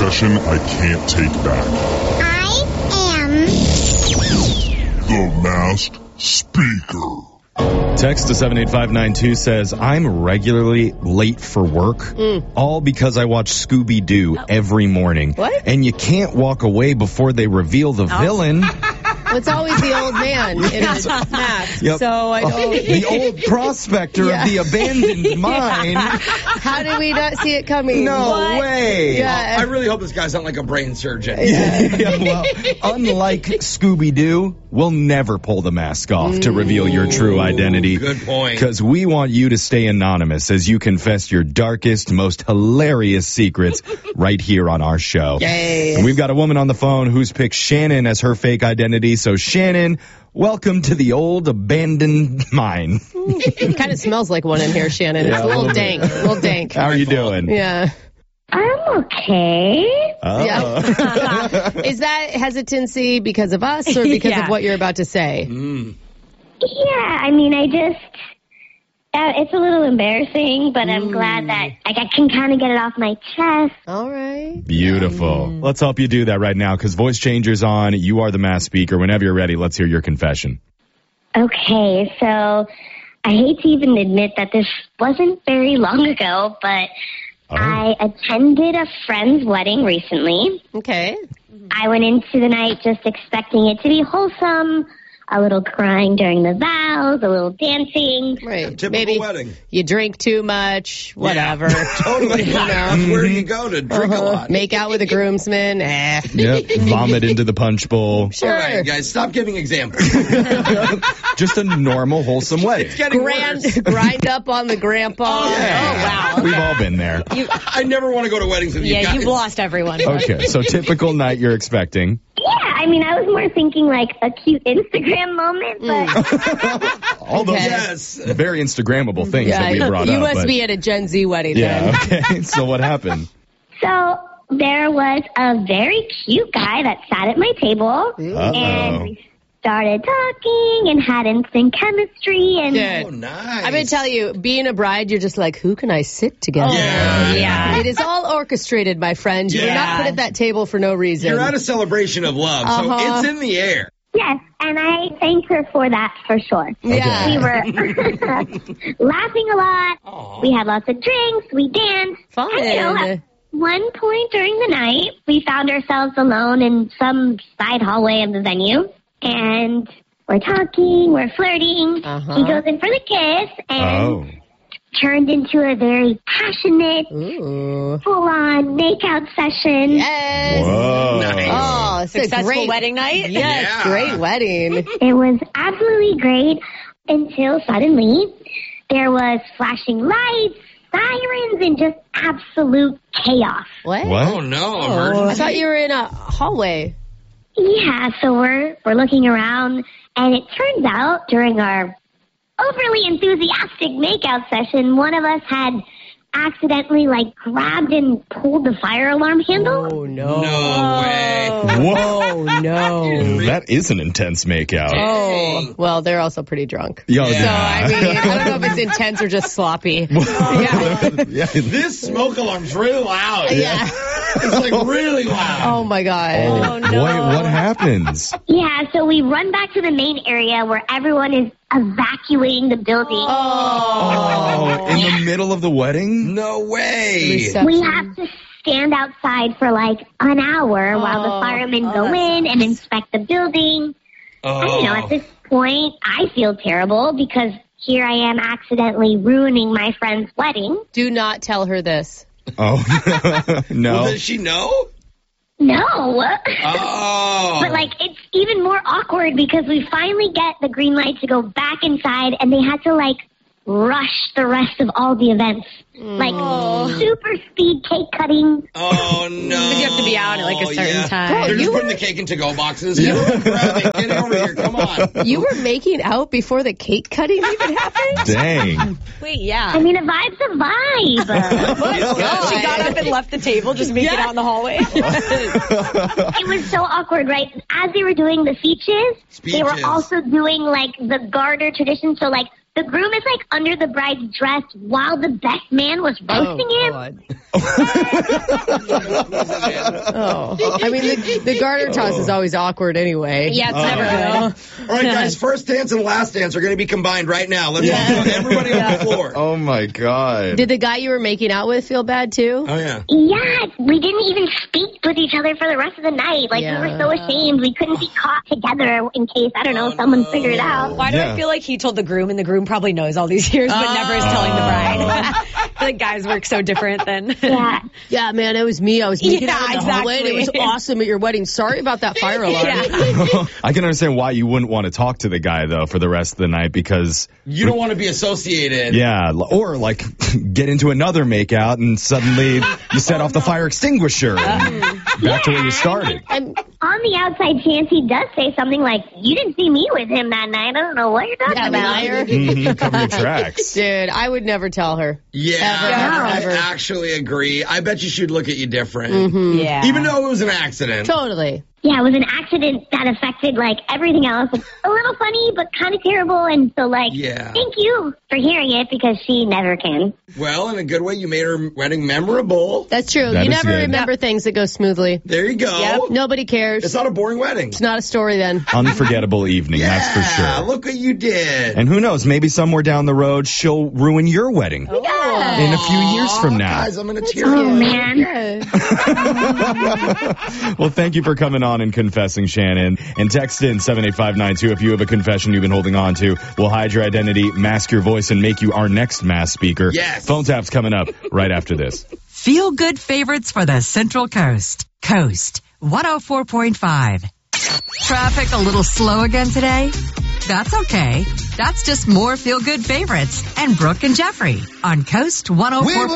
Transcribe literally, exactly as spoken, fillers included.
confession I can't take back. I am The Masked Speaker. Text to seven eight five nine two says, I'm regularly late for work, mm. all because I watch Scooby-Doo every morning. What? And you can't walk away before they reveal the oh. villain. Well, it's always the old man in a mask, yep. so I don't... Oh, the old prospector yeah. of the abandoned mine. Yeah. How did we not see it coming? No what? way. Yeah. I really hope this guy's not like a brain surgeon. Yeah. yeah, well, unlike Scooby-Doo, we'll never pull the mask off to reveal your true identity. Good point. Because we want you to stay anonymous as you confess your darkest, most hilarious secrets right here on our show. Yay. And we've got a woman on the phone who's picked Shannon as her fake identity. So, Shannon, welcome to the old abandoned mine. It kind of smells like one in here, Shannon. Yeah, it's a little, a little dank. A little dank. How are you doing? Yeah. I'm okay. Oh. Yeah. Is that hesitancy because of us or because yeah. of what you're about to say? Mm. Yeah, I mean, I just, uh, it's a little embarrassing, but mm. I'm glad that I can kind of get it off my chest. All right. Beautiful. Mm. Let's help you do that right now because Voice Changer's on. You are the masked speaker. Whenever you're ready, let's hear your confession. Okay, so I hate to even admit that this wasn't very long ago, but oh. I attended a friend's wedding recently. Okay. I went into the night just expecting it to be wholesome, a little crying during the vows, a little dancing. Right. Typical Maybe wedding. You drink too much, whatever. Yeah, totally. You know, where do you go to drink uh-huh. a lot? Make out with a groomsman. Eh. Yep. Vomit into the punch bowl. Sure. All right, guys, stop giving examples. Just a normal, wholesome wedding. It's getting Grand, worse. Grind up on the grandpa. Oh, yeah. Oh, wow. Okay. We've all been there. You, I never want to go to weddings with you Yeah, guys. you've lost everyone. Okay, so typical night you're expecting. Yeah, I mean, I was more thinking like a cute Instagram moment, but... All those Okay. Yes. very Instagrammable things Yeah, that we brought you up. must but- be at a Gen Z wedding Yeah, then. okay. So what happened? So there was a very cute guy that sat at my table, Uh-oh. and we started talking and had instant chemistry. And Good. Oh, nice. I'm going to tell you, being a bride, you're just like, who can I sit together? Yeah. Yeah. It is all orchestrated, my friend. You're Yeah. not put at that table for no reason. You're at a celebration of love, so Uh-huh. it's in the air. yes, and I thanked her for that for sure. Yeah. We were laughing a lot. Aw. We had lots of drinks. We danced. Fun. And, you know, at one point during the night, we found ourselves alone in some side hallway of the venue. And we're talking, we're flirting. Uh-huh. He goes in for the kiss and Oh. turned into a very passionate, Ooh. full-on makeout session. Yes. Whoa. Nice. Oh, it's a Successful great wedding night? Yes, Yeah. great wedding. It was absolutely great until suddenly there was flashing lights, sirens, and just absolute chaos. What? What? Oh, no. Oh, I Emergency. thought you were in a hallway. Yeah, so we're we're looking around, and it turns out during our overly enthusiastic makeout session, one of us had accidentally, like, grabbed and pulled the fire alarm handle. Oh, no. No way. Oh, no. That is an intense makeout. Oh, well, they're also pretty drunk. Yo, So, I mean, I don't know if it's intense or just sloppy. Yeah. yeah. This smoke alarm's really loud. Yeah. It's like really loud. Oh, my God. Oh, no. Boy, what happens? Yeah, so we run back to the main area where everyone is evacuating the building. Oh, in the middle of the wedding? No way. Reception. We have to stand outside for like an hour while Oh. the firemen Oh, go that in and inspect the building. Oh. I don't know, at this point, I feel terrible because here I am accidentally ruining my friend's wedding. Do not tell her this. Oh, no. Well, does she know? No. Oh. But, like, it's even more awkward because we finally get the green light to go back inside, and they had to, like, rush the rest of all the events. Like, super speed cake cutting. Oh, no. Because you have to be out at, like, a certain Yeah. time. They're just You putting were- the cake in to-go boxes. Get over, grab it. Get over here. Come on. You were making out before the cake cutting even happened? Dang. Wait, yeah. I mean, a vibe's a vibe. God. She got up and left the table, just making Yeah. out in the hallway. It was so awkward, right? As they were doing the speeches, they were Speeches. also doing, like, the garter tradition. So, like, the groom is like under the bride's dress while the best man was roasting oh, him. God. oh, I mean, the, the garter toss is always awkward anyway. Yeah, it's Uh, never good. All right, guys, first dance and last dance are going to be combined right now. Let's Yeah. all everybody on the floor. Oh my God. Did the guy you were making out with feel bad too? Oh, yeah. Yeah, we didn't even speak with each other for the rest of the night. Like, Yeah. we were so ashamed. We couldn't be caught together in case, I don't know, someone figured it out. Why do Yeah. I feel like he told the groom and the groom probably knows all these years but never is telling the bride? I feel like guys work so different than... Yeah. Yeah, man, it was me. I was making Yeah, out in the hallway, and it was exactly. awesome at your wedding. Sorry about that fire alarm. Yeah. I can understand why you wouldn't want to talk to the guy though for the rest of the night because You don't want to be associated. yeah, or like get into another makeout and suddenly you set off the fire extinguisher and back to where you started. And On the outside chance he does say something like, you didn't see me with him that night. I don't know what you're talking yeah, about. liar. Mhm, cover your tracks. Dude, I would never tell her. Yeah, Ever, I ever, ever. actually agree. I bet you she'd look at you different. Mm-hmm. Yeah. Even though it was an accident. Totally. Yeah, it was an accident that affected, like, everything else. It's a little funny, but kind of terrible. And so, like, Yeah. thank you for hearing it because she never can. Well, in a good way, you made her wedding memorable. That's true. That you is never good. remember things that go smoothly. There you go. Yep. Nobody cares. It's not a boring wedding. It's not a story then. Unforgettable evening, Yeah, that's for sure. look what you did. And who knows, maybe somewhere down the road she'll ruin your wedding Oh. in a few years from now. Guys, I'm going to tear Oh, up. man. Well, thank you for coming on and confessing, Shannon. And text in seven eight five nine two if you have a confession you've been holding on to. We'll hide your identity, mask your voice, and make you our next mass speaker. Yes. Phone tap's coming up right after this. Feel good favorites for the Central Coast. Coast one oh four point five. Traffic a little slow again today? That's okay. That's just more feel good favorites and Brooke and Jeffrey on Coast one oh four point five.